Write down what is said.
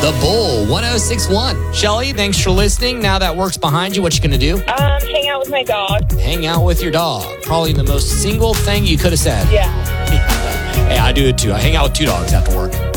The Bull 1061. Shelly, thanks for listening. Now that work's behind you, what you going to do? Hang out with my dog. Hang out with your dog. Probably the most single thing you could have said. Yeah. Hey, I do it too. I hang out with 2 dogs after work.